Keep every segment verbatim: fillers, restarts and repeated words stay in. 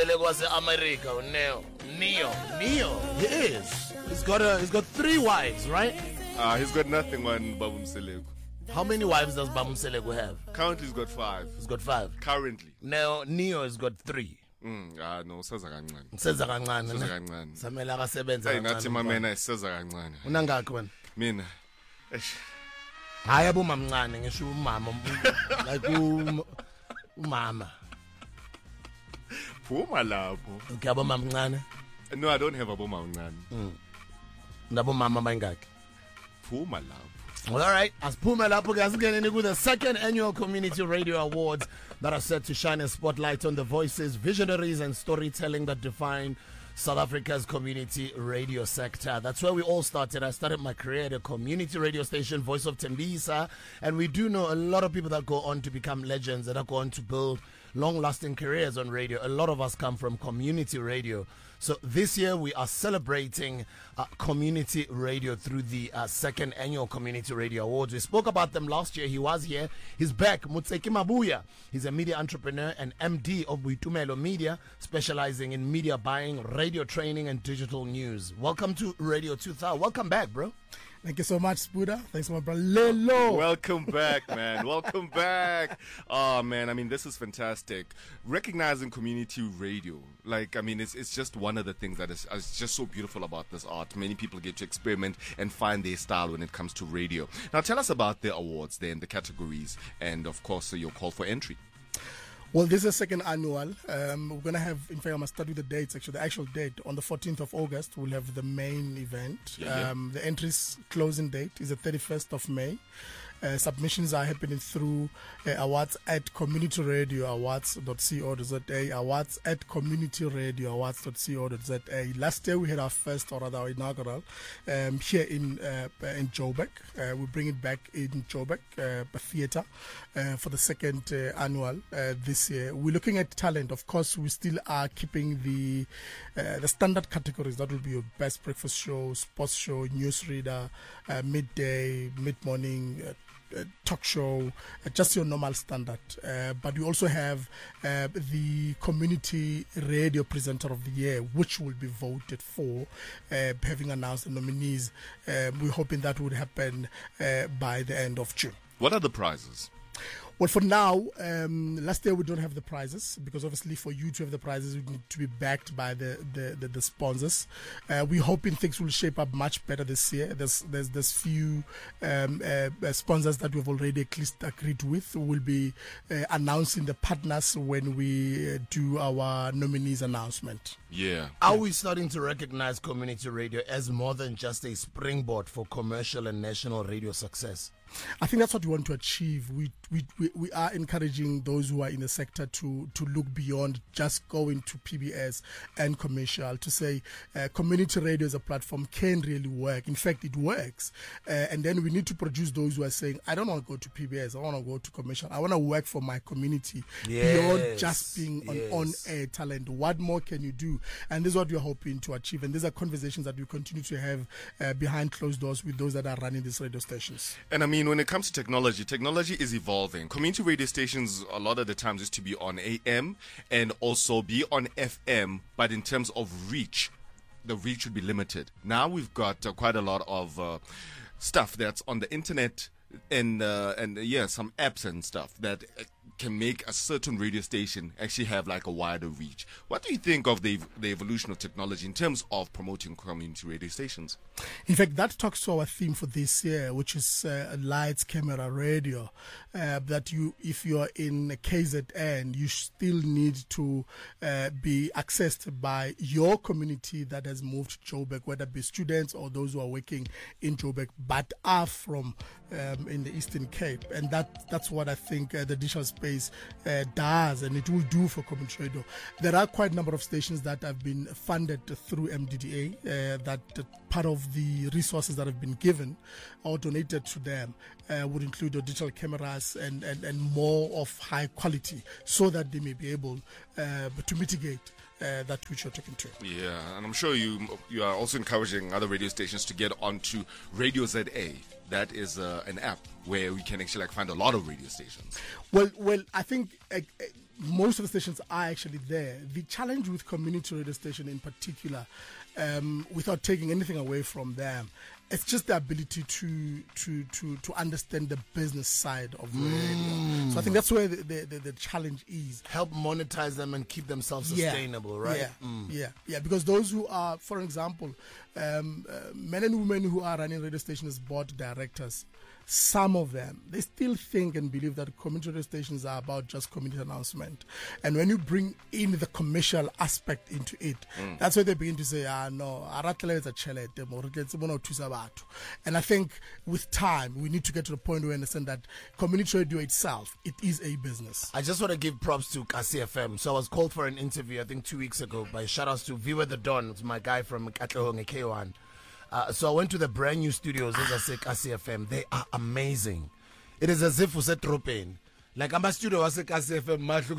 Mseleko wase-America, Neo. Neo. Neo. He is. He's got a. He's got three wives, right? Uh, he's got nothing on Babu Mseleko. How many wives does Babu Mseleko have? Currently, he's got five. He's got five. Currently. Now, Neo has got three. Mm, ah, no, seza kancane. Seza kancane. Seza kancane. Samela akasebenza kancane. Hey, nathi mamena seza kancane. Unangakho wena? Mina. Eish. Hayi abomamncane ngisho umama like umama. Phuma lapho. Okay, abomamncane? No, I don't have abomamncane. Mm. Ndabomama bayingaki? Phuma lapho. Well, all right, as Puma Lapo guys getting into the second annual Community Radio Awards that are set to shine a spotlight on the voices, visionaries, and storytelling that define South Africa's community radio sector. That's where we all started. I started my career at a community radio station, Voice of Tembisa, and we do know a lot of people that go on to become legends, that are going to build long-lasting careers on radio. A lot of us come from community radio. So this year we are celebrating uh, community radio through the uh, second annual Community Radio Awards. We spoke about them last year. He was here. He's back. Mutseki Mabuya. He's a media entrepreneur and M D of Buitumelo Media, specializing in media buying, radio training, and digital news. Welcome to Radio two thousand. Welcome back, bro. Thank you so much, Spuda. Thanks, my brother. Lelo. Welcome back, man. Welcome back. Oh, man. I mean, this is fantastic. Recognizing community radio. Like, I mean, it's it's just one of the things that is, is just so beautiful about this art. Many people get to experiment and find their style when it comes to radio. Now, tell us about the awards then, the categories, and, of course, your call for entry. Well, this is a second annual. Um, we're going to have, in fact, I must start with the dates, actually. The actual date, on the fourteenth of August, we'll have the main event. Yeah, yeah. Um, the entries closing date is the thirty-first of May. Uh, submissions are happening through uh, awards at community radio awards dot co dot za, awards at community radio awards dot co dot za. Last year we had our first, or rather our inaugural, um, here in uh, in Joburg. Uh, we bring it back in Joburg uh, Theatre uh, for the second uh, annual uh, this year. We're looking at talent. Of course, we still are keeping the uh, the standard categories. That will be your best breakfast show, sports show, newsreader, uh, midday, mid-morning, uh, Uh, talk show, uh, just your normal standard. Uh, but we also have uh, the community radio presenter of the year, which will be voted for, uh, having announced the nominees. Uh, we're hoping that would happen uh, by the end of June. What are the prizes? Well, for now, um, last year we don't have the prizes because obviously for you to have the prizes, you need to be backed by the the, the, the sponsors. Uh, we're hoping things will shape up much better this year. There's there's there's few um, uh, sponsors that we've already at least agreed with. We'll be uh, announcing the partners when we uh, do our nominees announcement. Yeah. Are we starting to recognize community radio as more than just a springboard for commercial and national radio success? I think that's what we want to achieve. We, we we we are encouraging those who are in the sector to to look beyond just going to P B S and commercial, to say uh, community radio as a platform can really work. In fact, it works. Uh, and then we need to produce those who are saying, I don't want to go to P B S, I want to go to commercial. I want to work for my community. Yes, beyond just being an yes. on-air talent. What more can you do? And this is what we're hoping to achieve. And these are conversations that we continue to have uh, behind closed doors with those that are running these radio stations. And I mean, when it comes to technology, technology is evolving. Community radio stations, a lot of the times, used to be on A M and also be on F M, but in terms of reach, the reach would be limited. Now we've got uh, quite a lot of uh, stuff that's on the internet and uh, and uh, yeah, some apps and stuff that uh, can make a certain radio station actually have like a wider reach. What do you think of the the evolution of technology in terms of promoting community radio stations? In fact, that talks to our theme for this year, which is uh, lights, camera, radio. Uh, that you, if you are in K Z N, you still need to uh, be accessed by your community that has moved to Joburg, whether it be students or those who are working in Joburg, but are from um, in the Eastern Cape. And that that's what I think uh, the digital space uh, does, and it will do for community radio. There are quite a number of stations that have been funded through M D D A, uh, that uh, part of the resources that have been given or donated to them uh, would include your digital cameras and, and, and more of high quality, so that they may be able uh, to mitigate uh, that which you're taking to. Yeah, and I'm sure you you are also encouraging other radio stations to get onto Radio Z A. That is uh, an app where we can actually like find a lot of radio stations. Well, well, I think uh, uh, most of the stations are actually there. The challenge with community radio station in particular, um, without taking anything away from them, it's just the ability to to to to understand the business side of radio. Mm. So I think that's where the, the, the, the challenge is. Help monetize them and keep themselves sustainable, yeah. right? Yeah, mm. yeah, yeah. Because those who are, for example, um, uh, men and women who are running radio stations as board directors, some of them, they still think and believe that community radio stations are about just community announcement. And when you bring in the commercial aspect into it, mm. that's where they begin to say, ah, no, and I think with time, we need to get to the point where we understand that community radio itself, it is a business. I just want to give props to Kasi F M. So I was called for an interview, I think two weeks ago, by shout outs to Viva the Don. It's my guy from Katlehong K one. Uh, so I went to the brand new studios, as I say, Kasi F M. They are amazing. It is as if we said Tropen. Like I'm a studio, I say Kasi F M. I'm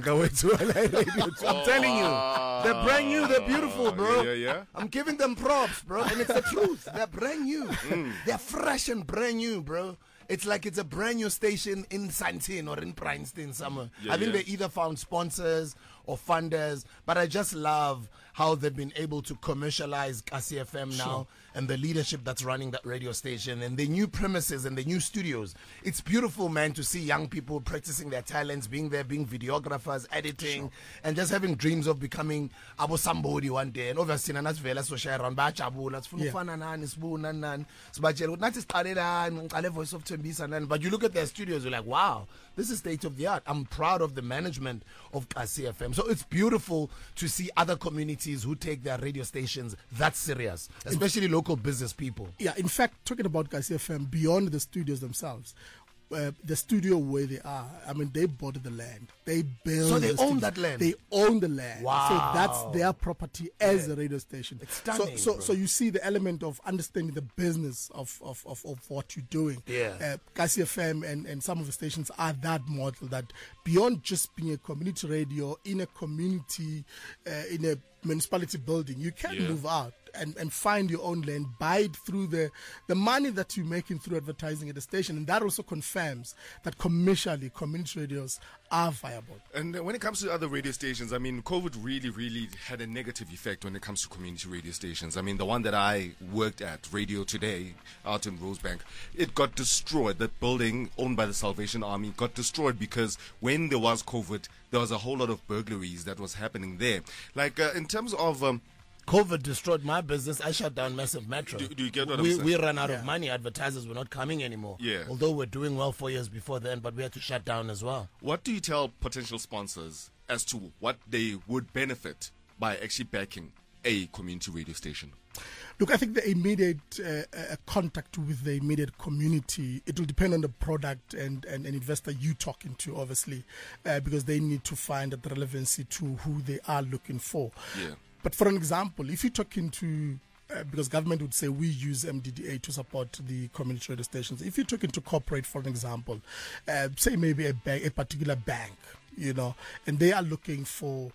telling you, they're brand new, they're beautiful, bro. Yeah, yeah, yeah. I'm giving them props, bro, and it's the truth. They're brand new. Mm. They're fresh and brand new, bro. It's like it's a brand new station in Sandton or in Princeton somewhere. Yeah, I think yeah. they either found sponsors or funders, but I just love how they've been able to commercialize Kasi F M now, sure. and the leadership that's running that radio station and the new premises and the new studios. It's beautiful, man, to see young people practicing their talents, being there, being videographers, editing, sure. and just having dreams of becoming abo somebody one day. And obviously, na nasivela so share around bachabula, sifuna nani, sibuna nani, sibachela nathi siqalela ngicale Voice of Tembisa nani. But you look at their studios, you're like, wow, this is state of the art. I'm proud of the management of Kasi F M. So it's beautiful to see other communities who take their radio stations that serious, especially in, local business people. Yeah, in fact, talking about Kasi F M, beyond the studios themselves, uh, the studio where they are, I mean, they bought the land. They built. So they the own studio. that land? They own the land. Wow. So that's their property as yeah. a radio station. It's stunning, so, so, bro. so you see the element of understanding the business of, of, of, of what you're doing. Yeah. Uh, Kasi F M and, and some of the stations are that model that beyond just being a community radio in a community, uh, in a municipality building, you can yeah. move out and, and find your own land, buy it through the, the money that you're making through advertising at the station. And that also confirms that commercially, community radios are viable. And when it comes to other radio stations, I mean, COVID really, really had a negative effect when it comes to community radio stations. I mean, the one that I worked at, Radio Today, out in Rosebank, it got destroyed. That building owned by the Salvation Army got destroyed because when there was COVID, there was a whole lot of burglaries that was happening there. Like, uh, in terms of... Um, COVID destroyed my business. I shut down Massive Metro. Do, do you get what we, I'm saying? We ran out yeah. of money. Advertisers were not coming anymore. Yeah. Although we're doing well four years before then, but we had to shut down as well. What do you tell potential sponsors as to what they would benefit by actually backing a community radio station? Look, I think the immediate uh, uh, contact with the immediate community, it will depend on the product and, and an investor you talking to, obviously, uh, because they need to find that relevancy to who they are looking for. Yeah. But for an example, if you're talking to, uh, because government would say we use M D D A to support the community radio stations. If you're talking to corporate, for an example, uh, say maybe a bank, a particular bank, you know, and they are looking for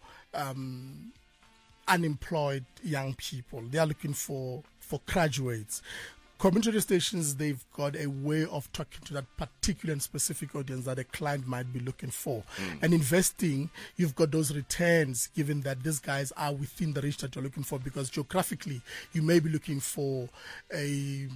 um, unemployed young people. They are looking for, for graduates. Community radio stations, they've got a way of talking to that particular and specific audience that a client might be looking for. Mm. And investing, you've got those returns given that these guys are within the reach that you're looking for, because geographically, you may be looking for a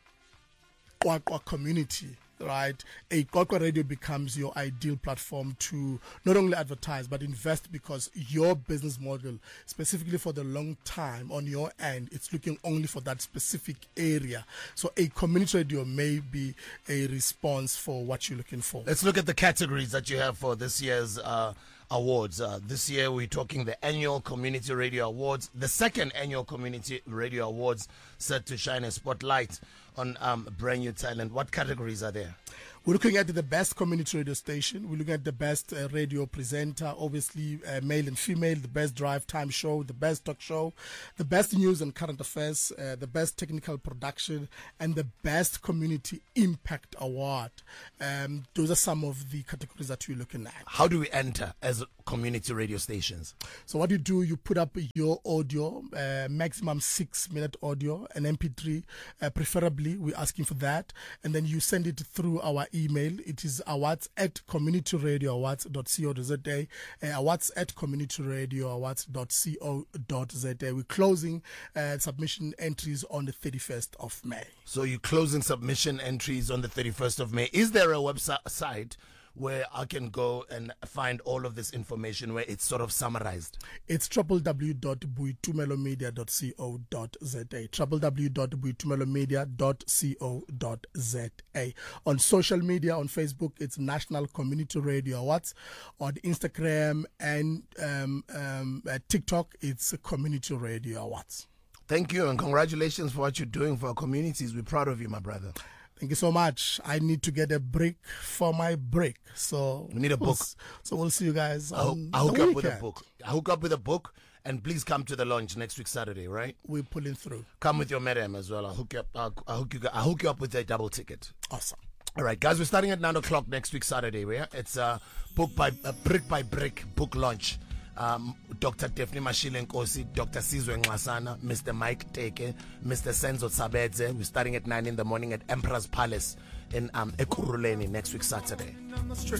Kwakwa community. Right, a Kwakwa radio becomes your ideal platform to not only advertise but invest, because your business model, specifically for the long time on your end, it's looking only for that specific area. So a community radio may be a response for what you're looking for. Let's look at the categories that you have for this year's uh, awards. Uh, this year we're talking the annual Community Radio Awards, the second annual Community Radio Awards set to shine a spotlight on um, brand new talent. What categories are there? We're looking at the best community radio station. We're looking at the best uh, radio presenter, obviously uh, male and female, the best drive time show, the best talk show, the best news and current affairs, uh, the best technical production, and the best community impact award. Um, those are some of the categories that we're looking at. How do we enter as community radio stations? So what you do, you put up your audio, uh, maximum six minute audio, an M P three, uh, preferably. We're asking for that. And then you send it through our email. It is awards at community radio awards dot co dot za, uh, awards at community radio awards dot co dot za. We're closing uh, submission entries on the thirty-first of May. So you're closing submission entries on the thirty-first of May. Is there a website where I can go and find all of this information where it's sort of summarized? It's w w w dot buitumelomedia dot co dot za. w w w dot buitumelomedia dot co dot za. On social media, on Facebook, it's National Community Radio Awards. On Instagram and um, um, uh, TikTok, it's Community Radio Awards. Thank you and congratulations for what you're doing for our communities. We're proud of you, my brother. Thank you so much. I need to get a break for my break. So we need a book. So we'll see you guys on I'll, I'll the hook weekend. up with a book. I'll hook up with a book and please come to the launch next week Saturday, right? We're pulling through. Come with your madam as well. I'll hook you up. I'll, I'll hook you. I'll hook you up with a double ticket. Awesome. All right, guys. We're starting at nine o'clock next week Saturday. Yeah, it's a book by a brick by brick book launch. Um, Doctor Daphne Mashilenkosi, Doctor Sizwe Ngasana, Mister Mike Teke, Mister Senzo Tsabedze. We're starting at nine in the morning at Emperor's Palace in um, Ekurhuleni next week Saturday.